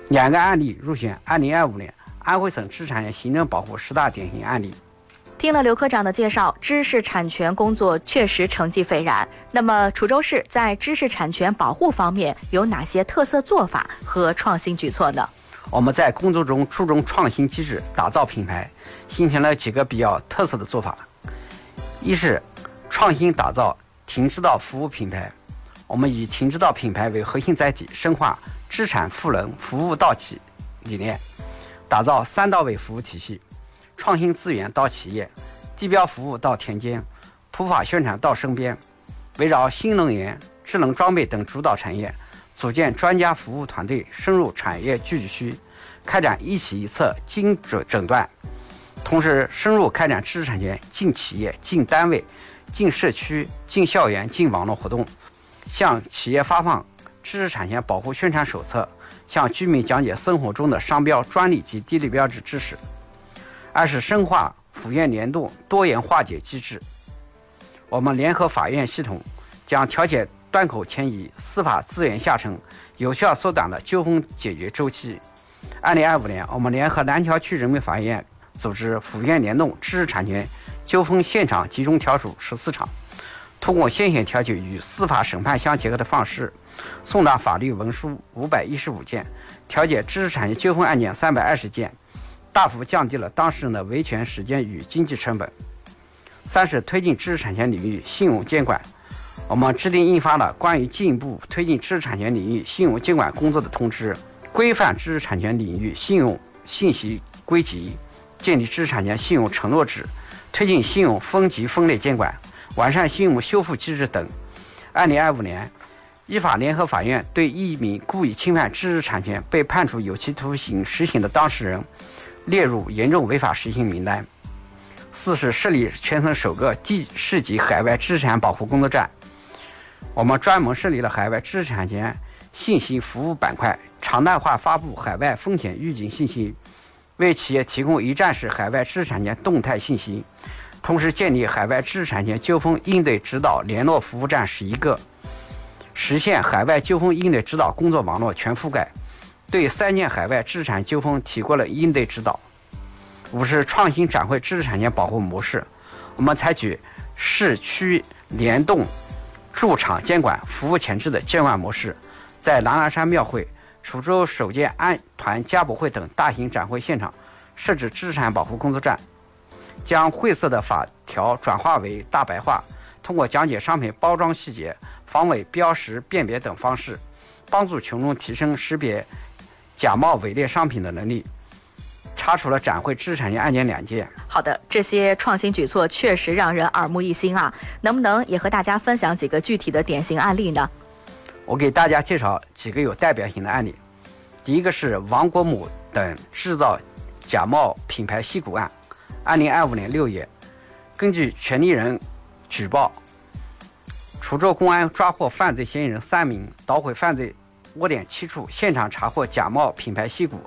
2个案例入选2025年安徽省知识产权行政保护10大典型案例。 听了刘科长的介绍，知识产权工作确实成绩斐然。那么滁州市在知识产权保护方面有哪些特色做法和创新举措呢？ 我们在工作中注重创新机制，打造品牌，形成了几个比较特色的做法。一是创新打造停知道服务品牌，我们以停知道品牌为核心载体，深化知产赋能、服务到企理念，打造3到位服务体系，创新资源到企业，地标服务到田间，普法宣传到身边，围绕新能源、智能装备等主导产业，组建专家服务团队，深入产业聚集区，开展一企一策精准诊断，同时深入开展知识产权进企业、进单位、进社区、进校园、进网络活动，向企业发放知识产权保护宣传手册，向居民讲解生活中的商标、专利及地理标志知识。二是深化府院联动多元化解机制，我们联合法院系统，将调解端口迁移、司法资源下沉，有效缩短了纠纷解决周期。2025年，我们联合南桥区人民法院组织府院联动知识产权纠纷现场集中调处14场，通过先选调解与司法审判相结合的方式，送达法律文书515件，调解知识产权纠纷案件320件，大幅降低了当事人的维权时间与经济成本。三是推进知识产权领域信用监管，我们制定印发了关于进一步推进知识产权领域信用监管工作的通知，规范知识产权领域信用信息归集，建立知识产权信用承诺制，推进信用分级分类监管，完善信用修复机制等。2025年，依法联合法院对1名故意侵犯知识产权被判处有期徒刑实刑的当事人列入严重违法实行名单。四是设立全省首个地市级海外知识产权保护工作站，我们专门设立了海外知识产权信息服务板块，常态化发布海外风险预警信息，为企业提供一站式海外知识产权动态信息，同时建立海外知识产权纠纷应对指导联络服务站11个，实现海外纠纷应对指导工作网络全覆盖，对3件海外知识产权纠纷提供了应对指导。五是创新展会知识产权保护模式，我们采取市区联动驻场监管服务前置的监管模式，在狼牙山庙会、滁州首届安团家博会等大型展会现场设置知识产权保护工作站，将晦涩的法条转化为大白话，通过讲解商品包装细节、防伪标识辨别等方式，帮助群众提升识别假冒伪劣商品的能力，查处了展会知识产权案件2件。 好的，这些创新举措确实让人耳目一新啊！能不能也和大家分享几个具体的典型案例呢？ 我给大家介绍几个有代表性的案例。第一个是王国母等制造假冒品牌吸骨案。2025年6月，根据权利人举报，滁州公安抓获犯罪嫌疑人3名，捣毁犯罪窝点7处，现场查获假冒品牌吸骨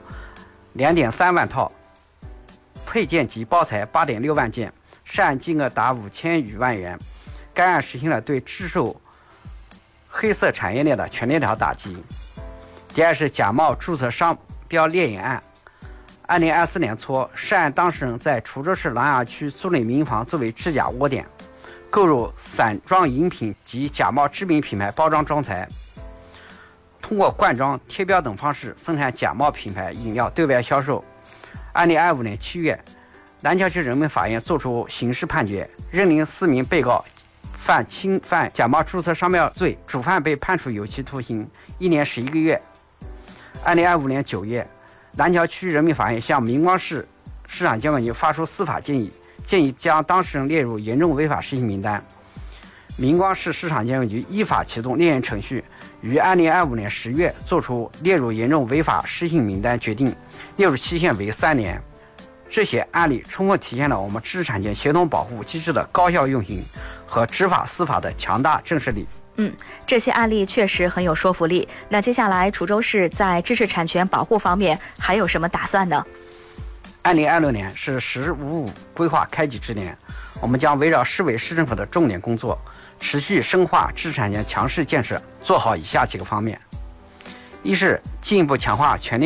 2.3万套，配件及包材8.6万件，涉案金额达5000余万元。该案实行了对制售黑色产业链的全链条打击。第二是假冒注册商标猎眼案。2024年初，涉案当事人在滁州市琅琊区租赁民房作为制假窝点，购入散装饮品及假冒知名品牌包装装材，通过灌装、贴标等方式生产假冒品牌饮料对外销售。2025年7月，南桥区人民法院作出刑事判决，认定4名被告犯侵犯假冒注册商标罪，主犯被判处有期徒刑1年11个月。2025年9月，南桥区人民法院向明光市市场监管局发出司法建议，将当事人列入严重违法实行名单。明光市市场监管局依法启动列验程序，于2025年10月作出列入严重违法失信名单决定，列入期限为3年。这些案例充分体现了我们知识产权协同保护机制的高效运行和执法司法的强大震慑力。 这些案例确实很有说服力。那接下来滁州市在知识产权保护方面还有什么打算呢 ？2026年是“10+5+5”规划开启之年，我们将围绕市委市政府的重点工作，持续深化知识产权强势建设，做好以下几个方面。一是进一步强化权利